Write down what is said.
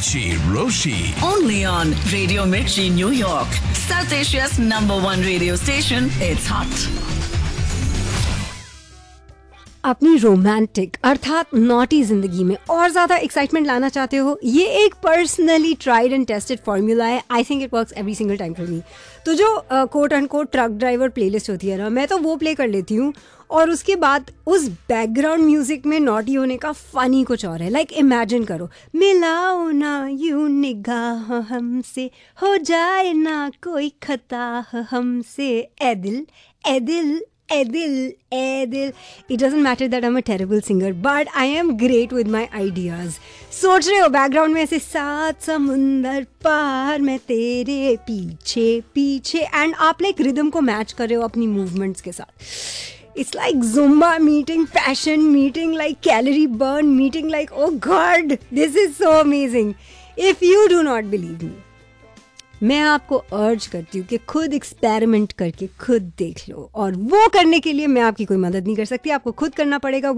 Mirchi Roshi. Only on Radio Mirchi, New York. South Asia's #1 radio station. It's hot. अपनी romantic अर्थात naughty जिंदगी में और ज़्यादा एक्साइटमेंट लाना चाहते हो, ये एक personally tried and tested formula है. I think it works every single time for me. तो जो coat and quote truck driver playlist होती है ना, मैं तो वो प्ले कर लेती हूँ और उसके बाद उस बैकग्राउंड म्यूजिक में नॉटी होने का फन ही कुछ और है. लाइक इमेजिन करो, मिलाओ ना यूं निगाह हमसे, हो जाए ना कोई खता हमसे, ए दिल ए दिल Edil. It doesn't matter that I'm a terrible singer, but I am great with my ideas. सोच रहे हो बैकग्राउंड में ऐसे सात समुंदर पार मैं तेरे पीछे पीछे, एंड आप लाइक रिदम को मैच कर रहे हो अपनी मूवमेंट्स के साथ. It's like Zumba meeting passion, meeting like calorie burn, meeting like oh God, this is so amazing. If you do not believe me, मैं आपको अर्ज करती हूँ कि खुद एक्सपेरिमेंट करके खुद देख लो, और वो करने के लिए मैं आपकी कोई मदद नहीं कर सकती, आपको खुद करना पड़ेगा.